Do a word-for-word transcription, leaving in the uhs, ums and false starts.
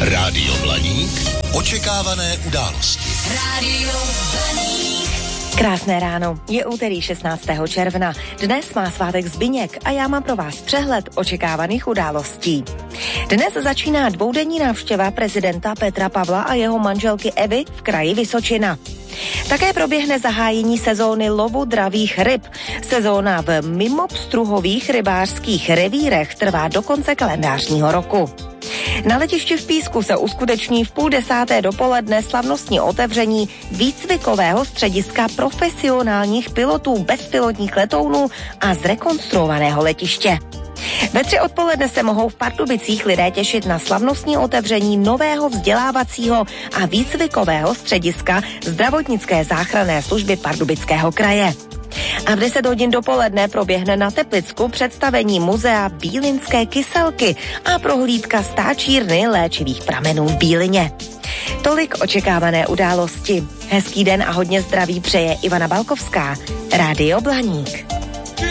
Rádio Blaník. Očekávané události. Rádio Blaník. Krásné ráno, je úterý šestnáctého června. Dnes má svátek Zbyněk a já mám pro vás přehled očekávaných událostí. Dnes začíná dvoudenní návštěva prezidenta Petra Pavla a jeho manželky Evy v kraji Vysočina. Také proběhne zahájení sezóny lovu dravých ryb. Sezóna v mimopstruhových rybářských revírech trvá do konce kalendářního roku. Na letišti v Písku se uskuteční v půl desáté dopoledne slavnostní otevření výcvikového střediska profesionálních pilotů bezpilotních letounů a zrekonstruovaného letiště. Ve tři odpoledne se mohou v Pardubicích lidé těšit na slavnostní otevření nového vzdělávacího a výcvikového střediska zdravotnické záchranné služby Pardubického kraje. A v deset hodin dopoledne proběhne na Teplicku představení muzea Bílinské kyselky a prohlídka stáčírny léčivých pramenů v Bílině. Tolik očekávané události. Hezký den a hodně zdraví přeje Ivana Balkovská. Rádio Blaník.